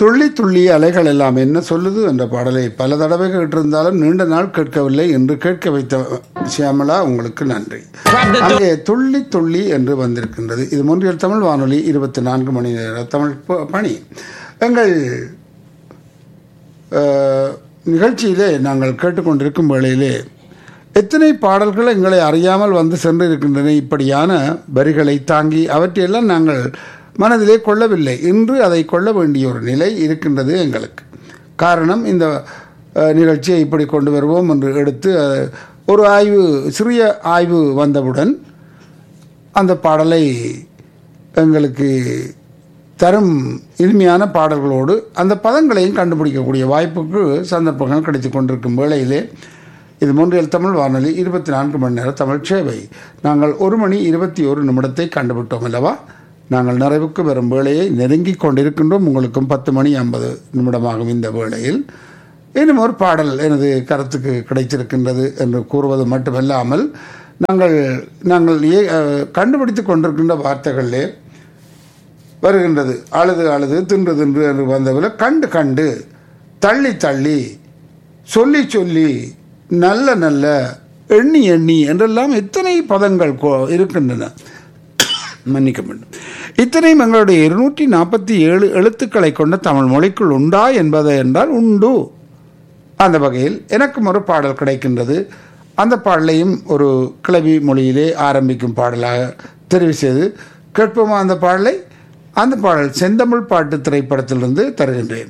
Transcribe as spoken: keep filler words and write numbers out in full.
துள்ளி துள்ளி அலைகள் எல்லாம் என்ன சொல்லுது என்ற பாடலை பல தடவை கேட்டிருந்தாலும் நீண்ட நாள் கேட்கவில்லை என்று கேட்க வைத்த சியாமலா உங்களுக்கு நன்றி. அங்கே துள்ளி துள்ளி என்று வந்திருக்கின்றது. இது மூன்றில் தமிழ் வானொலி இருபத்தி நான்கு மணி நேர தமிழ் பணி. எங்கள் நிகழ்ச்சியிலே நாங்கள் கேட்டுக்கொண்டிருக்கும் வேளையிலே எத்தனை பாடல்கள் எங்களை அறியாமல் வந்து சென்று இருக்கின்றன. இப்படியான வரிகளை தாங்கி அவற்றையெல்லாம் நாங்கள் மனதிலே கொள்ளவில்லை. இன்று அதை கொள்ள வேண்டிய ஒரு நிலை இருக்கின்றது எங்களுக்கு. காரணம், இந்த நிகழ்ச்சியை இப்படி கொண்டு வருவோம் என்று எடுத்து ஒரு ஆய்வு, சிறிய ஆய்வு வந்தவுடன் அந்த பாடலை எங்களுக்கு தரும் இனிமையான பாடல்களோடு அந்த பதங்களையும் கண்டுபிடிக்கக்கூடிய வாய்ப்புக்கு சந்தர்ப்பங்கள் கிடைத்து கொண்டிருக்கும் வேளையிலே இது மூன்றில் தமிழ் வானொலி இருபத்தி நான்கு மணி நேர தமிழ் சேவை. நாங்கள் ஒரு மணி இருபத்தி ஒரு நிமிடத்தை கண்டுபிட்டோம் அல்லவா? நாங்கள் நிறைவுக்கு வரும் வேளையை நெருங்கி கொண்டிருக்கின்றோம். உங்களுக்கும் பத்து மணி ஐம்பது நிமிடமாகும் இந்த வேளையில் இன்னும் ஒரு பாடல் எனது கருத்துக்கு கிடைத்திருக்கின்றது என்று கூறுவது மட்டுமல்லாமல் நாங்கள் நாங்கள் கண்டுபிடித்து கொண்டிருக்கின்ற வார்த்தைகளிலே வருகின்றது. அழுது அழுது தின்று தின்று என்று வந்தவில் கண்டு கண்டு, தள்ளி தள்ளி, சொல்லி சொல்லி, நல்ல நல்ல, எண்ணி எண்ணி என்றெல்லாம் எத்தனை பதங்கள் இருக்கின்றன. மன்னிக்க வேண்டும். இத்தனையும் எங்களுடைய இருநூற்றி நாற்பத்தி ஏழு எழுத்துக்களை கொண்ட தமிழ் மொழிக்குள் உண்டா என்பதை என்றால் உண்டு. அந்த வகையில் எனக்கும் ஒரு பாடல் கிடைக்கின்றது. அந்த பாடலையும் ஒரு கிளவி மொழியிலே ஆரம்பிக்கும் பாடலாக தெரிவு செய்து கேட்போமா அந்த பாடலை? அந்த பாடல் செந்தமிழ் பாட்டு திரைப்படத்திலிருந்து தருகின்றேன்.